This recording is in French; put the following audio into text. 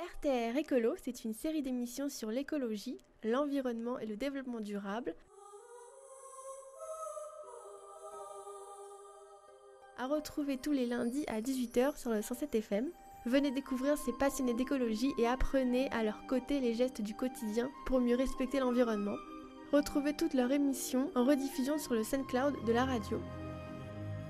RTR Écolo, c'est une série d'émissions sur l'écologie, l'environnement et le développement durable. À retrouver tous les lundis à 18h sur le 107 FM. Venez découvrir ces passionnés d'écologie et apprenez à leur côté les gestes du quotidien pour mieux respecter l'environnement. Retrouvez toutes leurs émissions en rediffusion sur le SoundCloud de la radio.